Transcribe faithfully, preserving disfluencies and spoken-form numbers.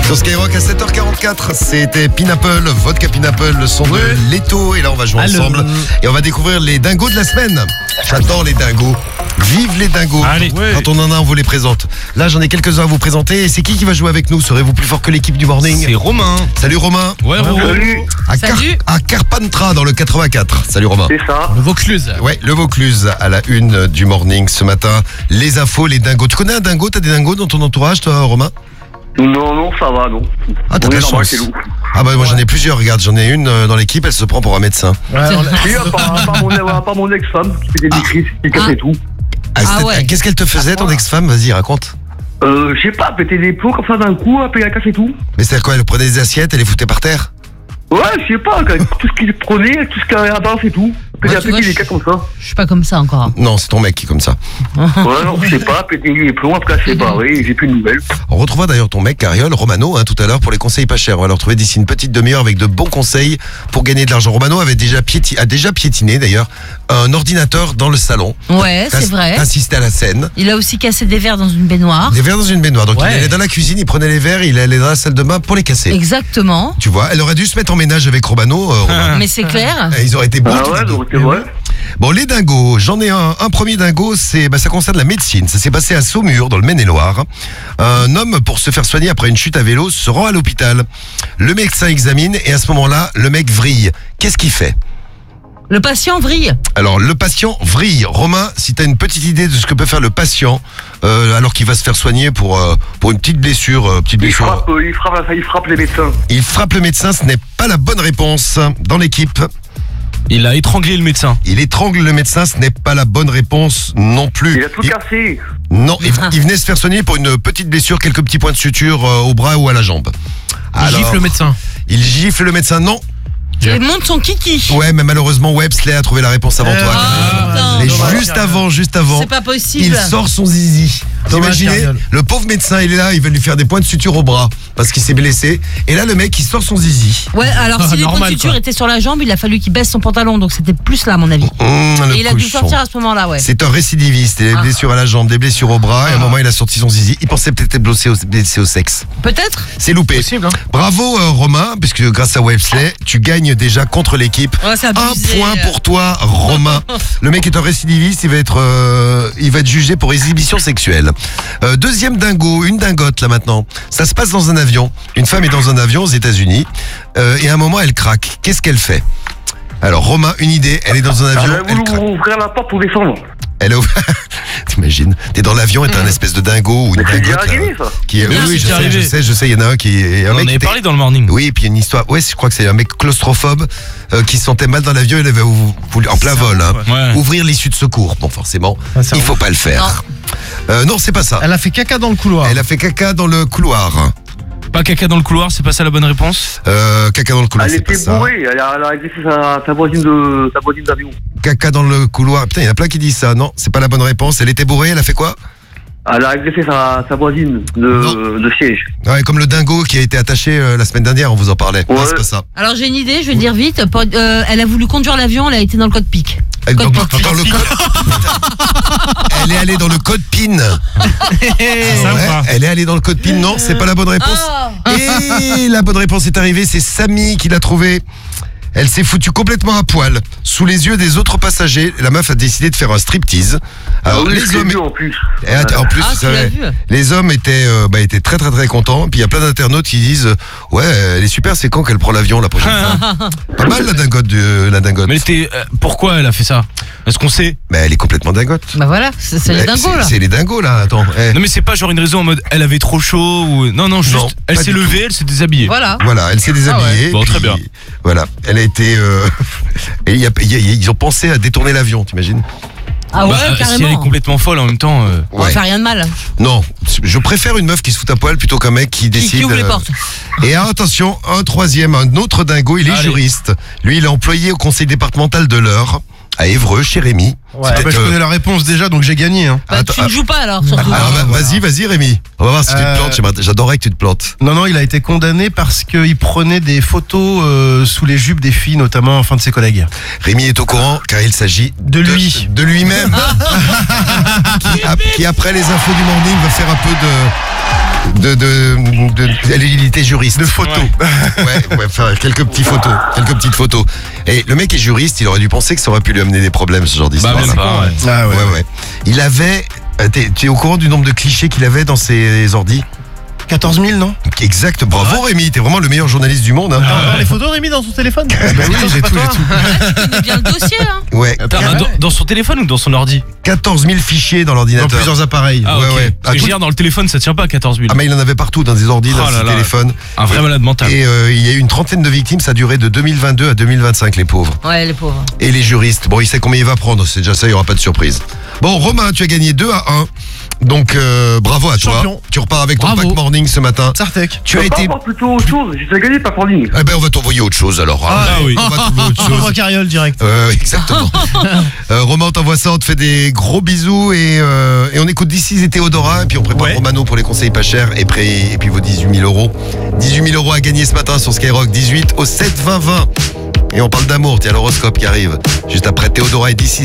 Sur Skyrock à sept heures quarante-quatre, c'était Pineapple, Vodka Pineapple, le son de Leto. Et là, on va jouer Allô. ensemble. Et on va découvrir les dingos de la semaine. J'adore les dingos. Vive les dingos. Allez. Ouais. Quand on en a, on vous les présente. Là, j'en ai quelques-uns à vous présenter. Et c'est qui qui va jouer avec nous? Serez-vous plus fort que l'équipe du Morning? C'est Romain. Salut Romain. Ouais, Romain. Salut, À, Car- Salut. à Carpentras dans le quatre-vingt-quatre. Salut Romain. c'est ça. Le Vaucluse. Ouais, le Vaucluse à la une du Morning ce matin. Les infos, les dingos. Tu connais un dingo? T'as des dingos dans ton entourage, toi, Romain? Non, non, ça va, non. Ah, t'as On de est la normal, chance. c'est loup. Ah bah moi j'en ai plusieurs, regarde, j'en ai une euh, dans l'équipe, elle se prend pour un médecin. Ouais, on l'a- Oui, à part, à part mon, à part mon ex-femme qui fait des crises, qui cassait Ah. tout. Ah, Ah c'était- ouais. Qu'est-ce qu'elle te faisait, ton ex-femme? Vas-y, raconte. Euh, je sais pas, péter des plombs comme ça d'un coup, après elle a cassé tout. Mais c'est quoi, elle prenait des assiettes, elle les foutait par terre? Ouais, je sais pas, tout ce qu'il prenait, tout ce qu'il avait à bas, c'est tout. Après, Ouais, il a tu vois, pété des je- cas comme ça. Je suis pas comme ça encore. Non, c'est ton mec qui est comme ça. Ouais, non, je sais pas, péter les plombs, après c'est barré, j'ai plus de nouvelles. On retrouvera d'ailleurs ton mec, Cariole, Romano, hein, tout à l'heure pour les conseils pas chers. On va le retrouver d'ici une petite demi-heure avec de bons conseils pour gagner de l'argent. Romano avait déjà piéti- a déjà piétiné d'ailleurs un ordinateur dans le salon. Ouais, T'as- c'est vrai. t'as assisté à la scène. Il a aussi cassé des verres dans une baignoire. Des verres dans une baignoire. Donc Ouais. il allait dans la cuisine, il prenait les verres, il allait dans la salle de bain pour les casser. Exactement. Tu vois, elle aurait dû se mettre en ménage avec Romano. euh, Romain. Mais c'est clair. Et ils auraient été bons. Ah tous ouais, les deux. donc c'est vrai. Bon, les dingos, j'en ai un. Un premier dingo, c'est, bah, ça concerne la médecine. Ça s'est passé à Saumur, dans le Maine-et-Loire. Un homme, pour se faire soigner après une chute à vélo, se rend à l'hôpital. Le médecin examine et à ce moment-là, le mec vrille. Qu'est-ce qu'il fait? Le patient vrille. Alors, le patient vrille. Romain, si tu as une petite idée de ce que peut faire le patient, euh, alors qu'il va se faire soigner pour, euh, pour une petite blessure, euh, petite Il blessure. frappe, euh, il frappe, il frappe les médecins. Il frappe le médecin, ce n'est pas la bonne réponse. Dans l'équipe, Il a étranglé le médecin. il étrangle le médecin, ce n'est pas la bonne réponse non plus. Il a tout Il- cassé. Non, il, il venait se faire soigner pour une petite blessure, quelques petits points de suture euh, au bras ou à la jambe. Il gifle le médecin. Il gifle le médecin, non. Il monte son kiki. Ouais, mais malheureusement, Websley a trouvé la réponse avant Eh toi. Ah, putain. Mais dommage. juste avant, juste avant, C'est pas possible. il sort son zizi. Dommage, Imaginez, Cariole. le pauvre médecin, il est là, il va lui faire des points de suture au bras parce qu'il s'est blessé. Et là, le mec, il sort son zizi. Ouais, alors si les points de Normal, suture quoi. étaient sur la jambe, il a fallu qu'il baisse son pantalon, donc c'était plus là à mon avis. Mmh, le Et il a dû cochon. sortir à ce moment-là, ouais. C'est un récidiviste. Il a des Ah. blessures à la jambe, des blessures au bras. Et à un moment, il a sorti son zizi. Il pensait peut-être être blessé au, blessé au sexe. Peut-être. C'est loupé. Possible, hein. Bravo euh, Romain, puisque grâce à Websley, tu gagnes déjà contre l'équipe. Ouais, c'est Un abusé. point pour toi, Romain. Le mec est un récidiviste, il va être, euh, il va être jugé pour exhibition sexuelle. Euh, deuxième dingo, une dingote là maintenant. Ça se passe dans un avion. Une femme est dans un avion aux États-Unis euh, et à un moment elle craque. Qu'est-ce qu'elle fait? Alors Romain, une idée. Elle est dans un Elle avion. a Elle voulu craque. ouvrir la porte pour descendre. Elle est au- T'imagines? T'es dans l'avion et t'as un espèce de dingo ou une Mais c'est dingote déjà là, arrivé, ça. qui est. Bien, Oui, oui, c'est je déjà sais, je arrivé. sais, je sais. Il y en a un qui est. un On en mec avait qui- parlé dans le morning. Oui, et puis il y a une histoire. Ouais, je crois que c'est un mec claustrophobe euh, qui se sentait mal dans l'avion. Il avait ou- voulu, en plein vol, hein, Ouais. ouvrir l'issue de secours. Bon, forcément, Ah, c'est il un faut pas le faire. Euh, non, c'est pas ça. Elle a fait caca dans le couloir. Elle a fait caca dans le couloir. Pas caca dans le couloir, c'est pas ça la bonne réponse? Euh, caca dans le couloir, Elle c'est pas était ça. bourrée, elle a, elle a agressé sa, sa voisine de, sa voisine d'avion. Caca dans le couloir. Putain, il y en a plein qui disent ça. Non, c'est pas la bonne réponse. Elle était bourrée. Elle a fait quoi? Elle a agressé sa, sa voisine de, de siège. Ouais, comme le dingo qui a été attaché euh, la semaine dernière. On vous en parlait. Non, Ouais. c'est pas ça. Alors j'ai une idée, je vais le dire vite. Pas- euh, elle a voulu conduire l'avion, elle a été dans le code pic. Euh, Code dans- PIN. dans le code- Elle est allée dans le code PIN. Ouais, elle est allée dans le code PIN. Non, c'est pas la bonne réponse. Ah. Et la bonne réponse est arrivée, c'est Samy qui l'a trouvée. Elle s'est foutue complètement à poil, sous les yeux des autres passagers. La meuf a décidé de faire un striptease. Alors, Ah oui, les je l'ai hommes, vu en plus. et att- en plus, Ah, vous tu l'as savez, vu. les hommes étaient, euh, bah, étaient très très très contents. Puis il y a plein d'internautes qui disent, euh, ouais, elle est super, c'est quand qu'elle prend l'avion la prochaine fois. Pas mal la dingote, de, la dingote. Mais elle était, euh, pourquoi elle a fait ça? Est-ce qu'on sait? Mais elle est complètement dingote. Bah voilà, c'est c'est les Eh, dingos c'est- là. C'est les dingos là. Attends. eh. Non mais c'est pas genre une raison en mode elle avait trop chaud ou non non juste Non, elle pas s'est du levée, elle s'est déshabillée. Voilà. Voilà, elle s'est déshabillée. Bon, puis, très bien. Voilà, elle a été. euh, et il y a- il y a- ils ont pensé à détourner l'avion, t'imagines? Ah ouais, Bah, si elle est carrément. complètement folle en même temps. euh, On Ouais. fait rien de mal. Non, je préfère une meuf qui se fout à poil plutôt qu'un mec qui Qui, décide. qui ouvre les euh, portes. Et attention, un troisième, un autre dingo, il est Allez. juriste. Lui, il est employé au conseil départemental de l'Eure, à Évreux, chez Rémi. Ouais, C'est bah, peut-être, je euh, connais la réponse déjà, donc j'ai gagné. Hein. Bah, attends, tu ne joues pas alors, surtout. Alors, bah, vas-y, vas-y, Rémi. On va voir si tu te Euh, plantes. J'aimerais- J'adorerais que tu te plantes. Non, non, il a été condamné parce qu'il prenait des photos euh, sous les jupes des filles, notamment enfin de ses collègues. Rémi est au courant car il s'agit De lui. de lui-même. qui, ap- qui, après les infos du morning, va faire un peu de de, de, de, il était juriste. De photos. Ouais, ouais, faire quelques petites photos, quelques petites photos. Et le mec est juriste, il aurait dû penser que ça aurait pu lui amener des problèmes, ce genre Bah, d'histoire. même pas, ouais. Ah ouais. Ouais, ouais. Il avait, euh, t'es- tu es au courant du nombre de clichés qu'il avait dans ses ordis? quatorze mille, non? Exact, bravo Rémi, t'es vraiment le meilleur journaliste du monde. Hein. Alors, les photos Rémi dans son téléphone? Bah oui, j'ai tout, j'ai tout. Tu connais bien le dossier, hein. Ouais, Attends, Ah, dans, ouais. dans son téléphone ou dans son ordi? quatorze mille fichiers dans Dans l'ordinateur. plusieurs appareils. Ah, Ouais, ok. ouais. Parce Ah, que je tout- veux dire, dans le téléphone, ça tient pas à quatorze mille. Ah mais il en avait partout, dans des ordis, dans Oh là ses là. téléphones. Un vrai malade mental. Et euh, il y a eu une trentaine de victimes, ça a duré de deux mille vingt-deux à deux mille vingt-cinq, les pauvres. Ouais, les pauvres. Et les juristes, bon, il sait combien il va prendre, c'est déjà ça, il n'y aura pas de surprise. Bon, Romain, tu as gagné deux à un. Donc, euh, bravo à toi. Champion. Tu repars avec ton Bravo. pack morning ce matin. Sartec. Tu as Tu vas pas été... avoir plutôt autre chose. J'ai déjà gagné ta ligne. Eh ben, on va t'envoyer autre chose alors. hein. Ah oui. On va t'envoyer autre On chose. voit Carriole direct. Euh, exactement. euh, Romain, on t'envoie ça, on te fait des gros bisous et, euh, et on écoute d'ici et Théodora et puis on prépare Ouais. Romano pour les conseils pas chers et, pré- et puis vos dix-huit mille euros. dix-huit mille euros à gagner ce matin sur Skyrock, dix-huit au sept vingt vingt. Et on parle d'amour, tiens l'horoscope qui arrive juste après Théodora et d'ici.